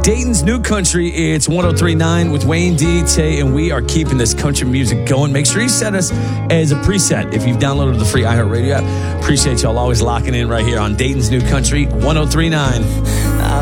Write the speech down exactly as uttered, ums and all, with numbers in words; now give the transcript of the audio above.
Dayton's New Country. It's one oh three point nine with Wayne D. Tay, and we are keeping this country music going. Make sure you set us as a preset if you've downloaded the free iHeartRadio app. Appreciate y'all always locking in right here on Dayton's New Country, one oh three point nine.